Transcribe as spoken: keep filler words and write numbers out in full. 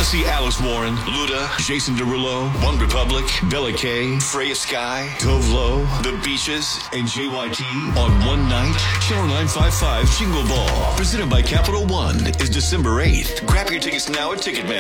see Alice Warren, Luda, Jason Derulo, One Republic, Bella K, Freya Sky, Tove Lo, The Beaches, and J Y T on one night. Channel nine fifty-five Jingle Ball, presented by Capital One, is December eighth. Grab your tickets now at Ticketmaster.